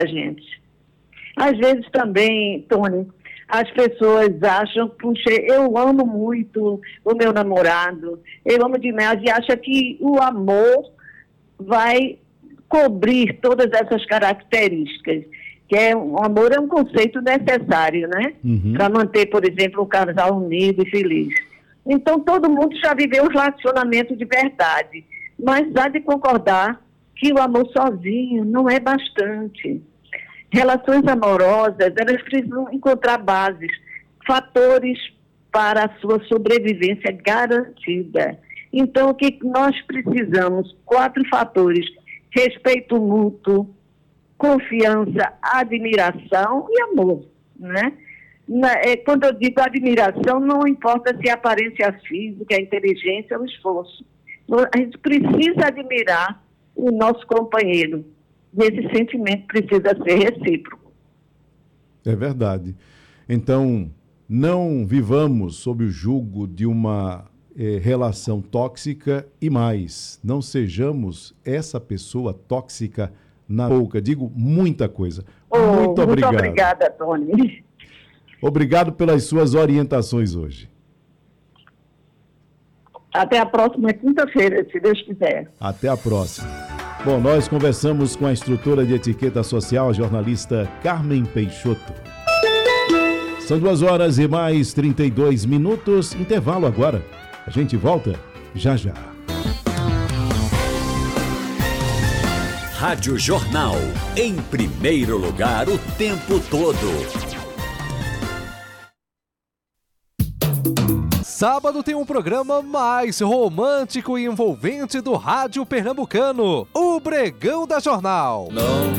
gente. Às vezes também, Tony, as pessoas acham, puxa, eu amo muito o meu namorado, eu amo demais, e acham que o amor vai cobrir todas essas características. O amor é um conceito necessário, né? Para manter, por exemplo, um casal unido e feliz. Então, todo mundo já viveu um relacionamento de verdade, mas há de concordar que o amor sozinho não é bastante. Relações amorosas, elas precisam encontrar bases, fatores para a sua sobrevivência garantida. Então, o que nós precisamos? 4 fatores: respeito mútuo, confiança, admiração e amor, né? Quando eu digo admiração, não importa se é a aparência física, a inteligência ou o esforço. A gente precisa admirar o nosso companheiro. E esse sentimento precisa ser recíproco. É verdade. Então, não vivamos sob o jugo de uma relação tóxica e mais, não sejamos essa pessoa tóxica na boca. Digo muita coisa. Muito obrigado. Muito obrigada, Tony. Obrigado pelas suas orientações hoje. Até a próxima quinta-feira, se Deus quiser. Até a próxima. Bom, nós conversamos com a instrutora de etiqueta social, a jornalista Carmen Peixoto. São 2 horas e mais 32 minutos. Intervalo agora. A gente volta já já. Rádio Jornal. Em primeiro lugar o tempo todo. Sábado tem um programa mais romântico e envolvente do rádio pernambucano, o Bregão da Jornal. Não